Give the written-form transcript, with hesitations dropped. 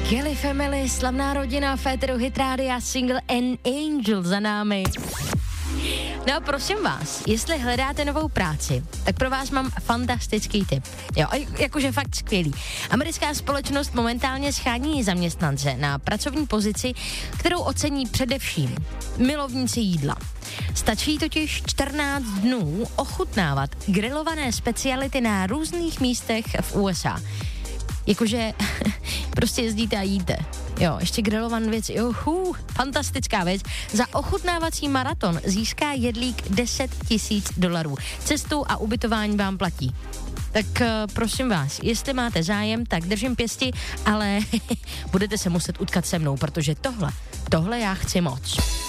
Kelly Family, slavná rodina, Féteru Hit Rádia, single An Angel za námi. No a prosím vás, jestli hledáte novou práci, tak pro vás mám fantastický tip. Jo, jakože fakt skvělý. Americká společnost momentálně schání zaměstnance na pracovní pozici, kterou ocení především milovníci jídla. Stačí totiž 14 dnů ochutnávat grilované speciality na různých místech v USA. Jakože prostě jezdíte a jíte. Jo, ještě grilované věci. Fantastická věc. Za ochutnávací maraton získá jedlík $10,000. Cestu a ubytování vám platí. Tak prosím vás, jestli máte zájem, tak držím pěsti, ale budete se muset utkat se mnou, protože tohle já chci moc.